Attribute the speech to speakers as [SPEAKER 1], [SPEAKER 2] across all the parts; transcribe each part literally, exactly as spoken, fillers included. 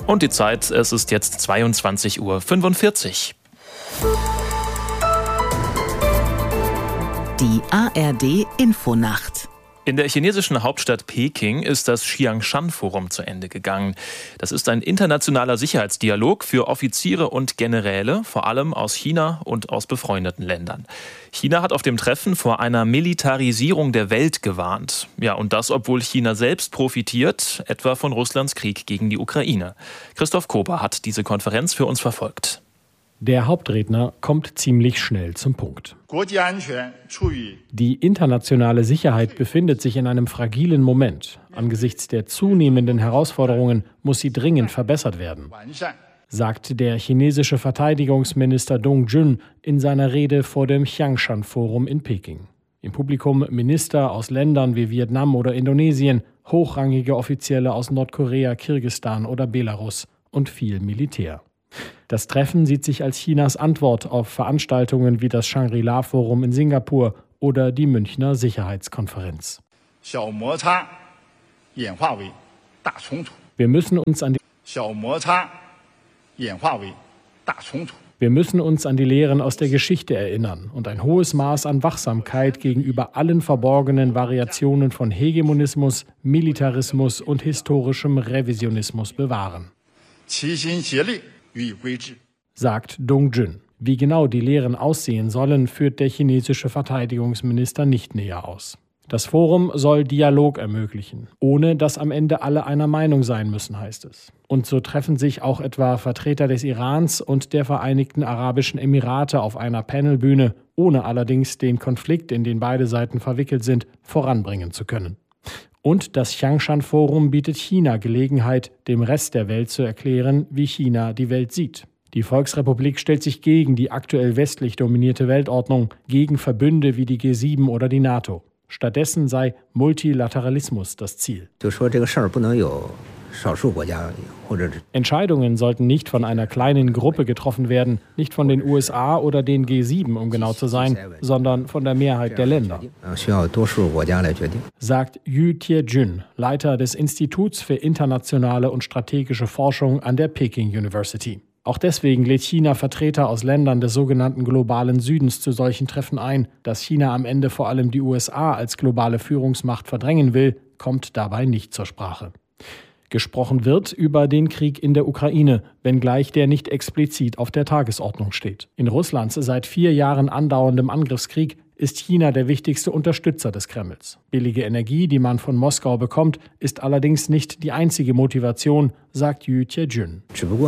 [SPEAKER 1] Und die Zeit, es ist jetzt zweiundzwanzig Uhr fünfundvierzig.
[SPEAKER 2] Die A R D-Infonacht.
[SPEAKER 1] In der chinesischen Hauptstadt Peking ist das Xiangshan-Forum zu Ende gegangen. Das ist ein internationaler Sicherheitsdialog für Offiziere und Generäle, vor allem aus China und aus befreundeten Ländern. China hat auf dem Treffen vor einer Militarisierung der Welt gewarnt. Ja, und das, obwohl China selbst profitiert, etwa von Russlands Krieg gegen die Ukraine. Christoph Kober hat diese Konferenz für uns verfolgt.
[SPEAKER 3] Der Hauptredner kommt ziemlich schnell zum Punkt. Die internationale Sicherheit befindet sich in einem fragilen Moment. Angesichts der zunehmenden Herausforderungen muss sie dringend verbessert werden, sagt der chinesische Verteidigungsminister Dong Jun in seiner Rede vor dem Xiangshan-Forum in Peking. Im Publikum Minister aus Ländern wie Vietnam oder Indonesien, hochrangige Offizielle aus Nordkorea, Kirgisistan oder Belarus und viel Militär. Das Treffen sieht sich als Chinas Antwort auf Veranstaltungen wie das Shangri-La-Forum in Singapur oder die Münchner Sicherheitskonferenz. Wir müssen uns an die Wir müssen uns an die Lehren aus der Geschichte erinnern und ein hohes Maß an Wachsamkeit gegenüber allen verborgenen Variationen von Hegemonismus, Militarismus und historischem Revisionismus bewahren, sagt Dong Jun. Wie genau die Lehren aussehen sollen, führt der chinesische Verteidigungsminister nicht näher aus. Das Forum soll Dialog ermöglichen, ohne dass am Ende alle einer Meinung sein müssen, heißt es. Und so treffen sich auch etwa Vertreter des Irans und der Vereinigten Arabischen Emirate auf einer Panelbühne, ohne allerdings den Konflikt, in den beide Seiten verwickelt sind, voranbringen zu können. Und das Xiangshan-Forum bietet China Gelegenheit, dem Rest der Welt zu erklären, wie China die Welt sieht. Die Volksrepublik stellt sich gegen die aktuell westlich dominierte Weltordnung, gegen Verbünde wie die G sieben oder die NATO. Stattdessen sei Multilateralismus das Ziel. Entscheidungen sollten nicht von einer kleinen Gruppe getroffen werden, nicht von den U S A oder den G sieben, um genau zu sein, sondern von der Mehrheit der Länder, sagt Yu Tiejun, Leiter des Instituts für internationale und strategische Forschung an der Peking University. Auch deswegen lädt China Vertreter aus Ländern des sogenannten globalen Südens zu solchen Treffen ein. Dass China am Ende vor allem die U S A als globale Führungsmacht verdrängen will, kommt dabei nicht zur Sprache. Gesprochen wird über den Krieg in der Ukraine, wenngleich der nicht explizit auf der Tagesordnung steht. In Russlands seit vier Jahren andauerndem Angriffskrieg ist China der wichtigste Unterstützer des Kremls. Billige Energie, die man von Moskau bekommt, ist allerdings nicht die einzige Motivation, sagt Yu Tiejun.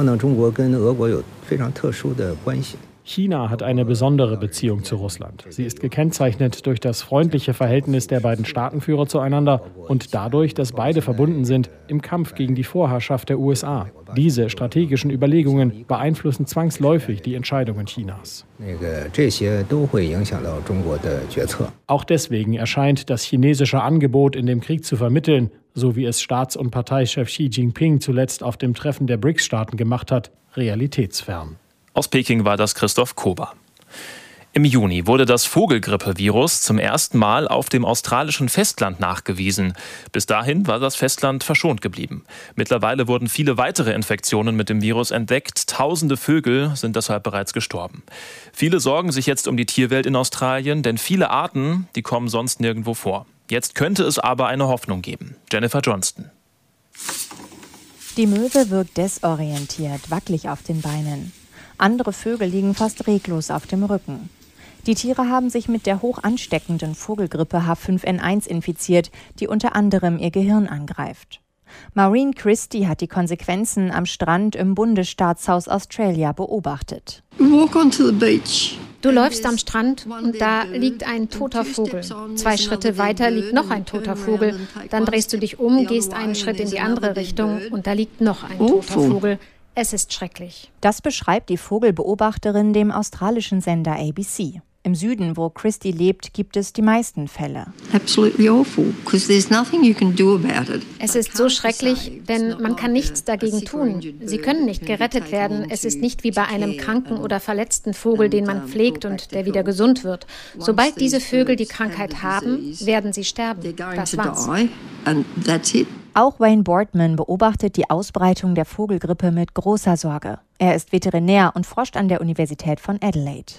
[SPEAKER 3] China hat eine besondere Beziehung zu Russland. Sie ist gekennzeichnet durch das freundliche Verhältnis der beiden Staatenführer zueinander und dadurch, dass beide verbunden sind im Kampf gegen die Vorherrschaft der U S A. Diese strategischen Überlegungen beeinflussen zwangsläufig die Entscheidungen Chinas. Auch deswegen erscheint das chinesische Angebot, in dem Krieg zu vermitteln, so wie es Staats- und Parteichef Xi Jinping zuletzt auf dem Treffen der B R I C S-Staaten gemacht hat, realitätsfern.
[SPEAKER 1] Aus Peking war das Christoph Kober. Im Juni wurde das Vogelgrippevirus zum ersten Mal auf dem australischen Festland nachgewiesen. Bis dahin war das Festland verschont geblieben. Mittlerweile wurden viele weitere Infektionen mit dem Virus entdeckt. Tausende Vögel sind deshalb bereits gestorben. Viele sorgen sich jetzt um die Tierwelt in Australien, denn viele Arten, die kommen sonst nirgendwo vor. Jetzt könnte es aber eine Hoffnung geben. Jennifer Johnston.
[SPEAKER 4] Die Möwe wirkt desorientiert, wackelig auf den Beinen. Andere Vögel liegen fast reglos auf dem Rücken. Die Tiere haben sich mit der hoch ansteckenden Vogelgrippe H fünf N eins infiziert, die unter anderem ihr Gehirn angreift. Maureen Christie hat die Konsequenzen am Strand im Bundesstaat South Australia beobachtet.
[SPEAKER 5] Du läufst am Strand und da liegt ein toter Vogel. Zwei Schritte weiter liegt noch ein toter Vogel. Dann drehst du dich um, gehst einen Schritt in die andere Richtung und da liegt noch ein toter Vogel. Es ist schrecklich.
[SPEAKER 4] Das beschreibt die Vogelbeobachterin dem australischen Sender A B C. Im Süden, wo Christie lebt, gibt es die meisten Fälle.
[SPEAKER 5] Es ist so schrecklich, denn man kann nichts dagegen tun. Sie können nicht gerettet werden. Es ist nicht wie bei einem kranken oder verletzten Vogel, den man pflegt und der wieder gesund wird. Sobald diese Vögel die Krankheit haben, werden sie sterben. Das war's.
[SPEAKER 4] Auch Wayne Boardman beobachtet die Ausbreitung der Vogelgrippe mit großer Sorge. Er ist Veterinär und forscht an der Universität von Adelaide.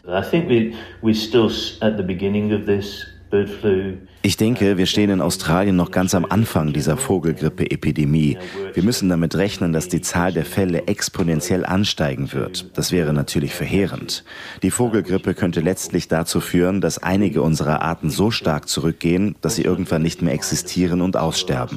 [SPEAKER 6] Ich denke, wir stehen in Australien noch ganz am Anfang dieser Vogelgrippe-Epidemie. Wir müssen damit rechnen, dass die Zahl der Fälle exponentiell ansteigen wird. Das wäre natürlich verheerend. Die Vogelgrippe könnte letztlich dazu führen, dass einige unserer Arten so stark zurückgehen, dass sie irgendwann nicht mehr existieren und aussterben.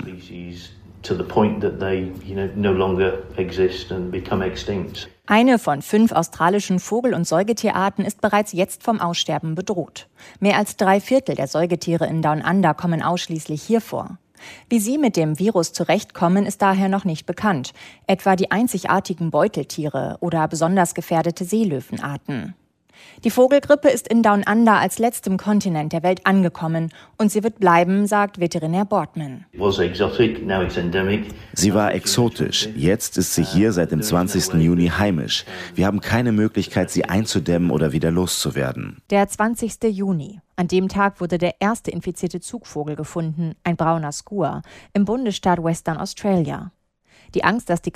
[SPEAKER 4] Eine von fünf australischen Vogel- und Säugetierarten ist bereits jetzt vom Aussterben bedroht. Mehr als drei Viertel der Säugetiere in Down Under kommen ausschließlich hier vor. Wie sie mit dem Virus zurechtkommen, ist daher noch nicht bekannt. Etwa die einzigartigen Beuteltiere oder besonders gefährdete Seelöwenarten. Die Vogelgrippe ist in Down Under als letztem Kontinent der Welt angekommen und sie wird bleiben, sagt Veterinär Boardman.
[SPEAKER 6] Sie war exotisch, jetzt ist sie hier seit dem zwanzigsten Juni heimisch. Wir haben keine Möglichkeit, sie einzudämmen oder wieder loszuwerden.
[SPEAKER 4] Der zwanzigste Juni. An dem Tag wurde der erste infizierte Zugvogel gefunden, ein brauner Skua, im Bundesstaat Western Australia. Die Angst, dass die